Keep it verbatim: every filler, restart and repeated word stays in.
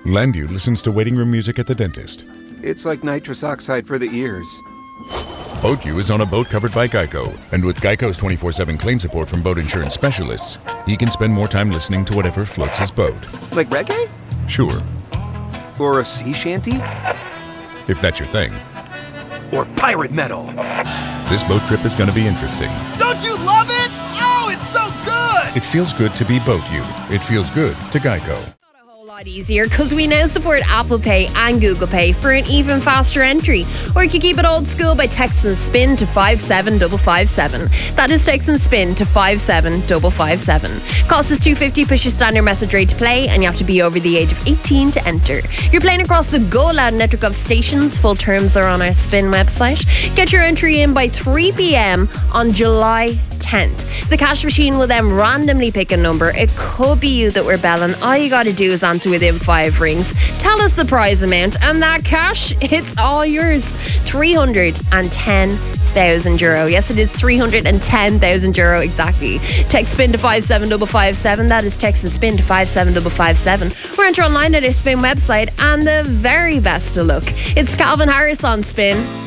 Landu listens to waiting room music at the dentist. It's like nitrous oxide for the ears. Boat U is on a boat covered by Geico, and with Geico's twenty-four seven claim support from boat insurance specialists, he can spend more time listening to whatever floats his boat. Like reggae? Sure. Or a sea shanty? If that's your thing. Or pirate metal? This boat trip is going to be interesting. Don't you love it? Oh, it's so good! It feels good to be Boat U. It feels good to Geico. Easier because we now support Apple Pay and Google Pay for an even faster entry. Or you can keep it old school by texting SPIN to five seven five five seven. That is texting SPIN to five seven five five seven. Cost is two dollars fifty, push your standard message rate to play, and you have to be over the age of eighteen to enter. You're playing across the Go Loud network of stations. Full terms are on our SPIN website. Get your entry in by three p.m. on July tenth. The cash machine will then randomly pick a number. It could be you that we're belling. All you got to do is answer within five rings. Tell us the prize amount, and that cash, it's all yours. three hundred ten thousand euro. Yes, it is three hundred ten thousand euro exactly. Text SPIN to five seven five five seven. That is text and SPIN to five seven five five seven. Or enter online at our SPIN website, and the very best of luck. It's Calvin Harris on SPIN.